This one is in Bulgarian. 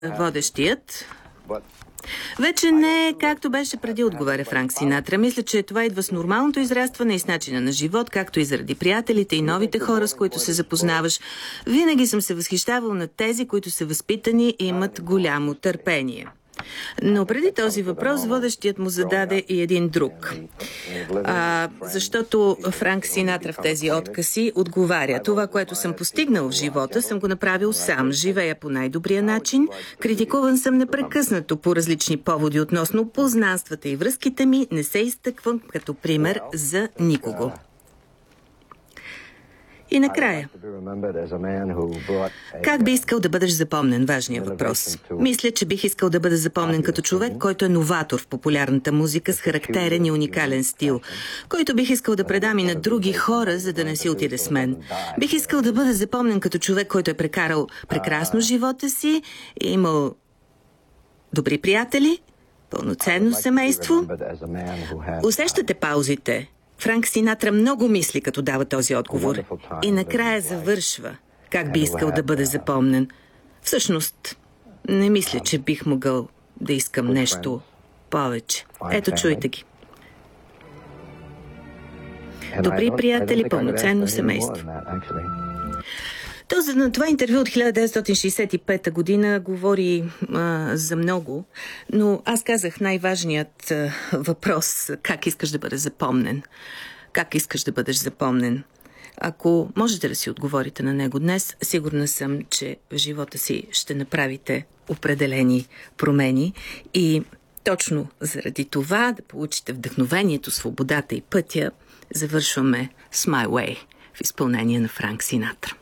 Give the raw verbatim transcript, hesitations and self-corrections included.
Водещият вече не е както беше преди, отговаря Франк Синатра. Мисля, че това идва с нормалното израстване и с начина на живот, както и заради приятелите и новите хора, с които се запознаваш. Винаги съм се възхищавал на тези, които са възпитани и имат голямо търпение. Но преди този въпрос водещият му зададе и един друг. А, защото Франк Синатра в тези откази отговаря: това, което съм постигнал в живота, съм го направил сам. Живея по най-добрия начин. Критикуван съм непрекъснато по различни поводи относно познанствата и връзките ми. Не се изтъквам като пример за никого. И накрая, как би искал да бъдеш запомнен? Важният въпрос. Мисля, че бих искал да бъда запомнен като човек, който е новатор в популярната музика с характерен и уникален стил, който бих искал да предам и на други хора, за да не си отиде с мен. Бих искал да бъда запомнен като човек, който е прекарал прекрасно живота си, и имал добри приятели, пълноценно семейство. Усещате паузите? Франк Синатра много мисли, като дава този отговор. И накрая завършва: как би искал да бъде запомнен. Всъщност, не мисля, че бих могъл да искам нещо повече. Ето, чуйте ги. Добри приятели, пълноценно семейство. Този, на това интервю от хиляда деветстотин шейсет и пета година говори а, за много, но аз казах най-важният а, въпрос: как искаш да бъдеш запомнен? Как искаш да бъдеш запомнен? Ако можете да си отговорите на него днес, сигурна съм, че в живота си ще направите определени промени и точно заради това, да получите вдъхновението, свободата и пътя, завършваме с My Way в изпълнение на Франк Синатра.